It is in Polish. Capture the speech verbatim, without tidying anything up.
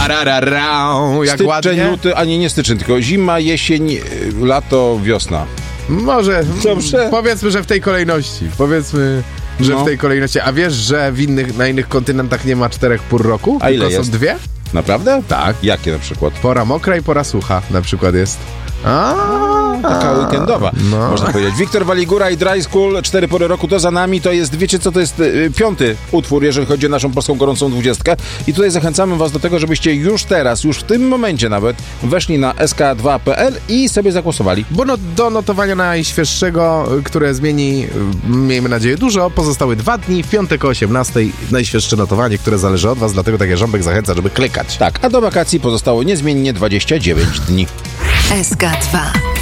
Tararara, jak Styczeń, ładnie. luty, a nie, nie styczeń, tylko zima, jesień, lato, wiosna. Może, Dobrze. powiedzmy, że w tej kolejności. Powiedzmy, że No. w tej kolejności. A wiesz, że w innych, na innych kontynentach nie ma czterech pór roku? A ile tylko jest? są dwie? Naprawdę? Tak. Jakie na przykład? Pora mokra i pora sucha na przykład jest. A, Taka weekendowa, no. można powiedzieć. Wiktor Waligura i Dry School, cztery pory roku, to za nami. To jest, wiecie co, to jest y, piąty utwór, jeżeli chodzi o naszą polską gorącą dwudziestkę. I tutaj zachęcamy was do tego, żebyście już teraz, już w tym momencie nawet, weszli na S K dwa kropka P L i sobie zagłosowali. Bo no, do notowania najświeższego, które zmieni, miejmy nadzieję, dużo, pozostały dwa dni. W piątek o osiemnastej najświeższe notowanie, które zależy od was, dlatego tak jak Rząbek zachęca, żeby klikać. Tak, a do wakacji pozostało niezmiennie dwadzieścia dziewięć dni. S K dwa.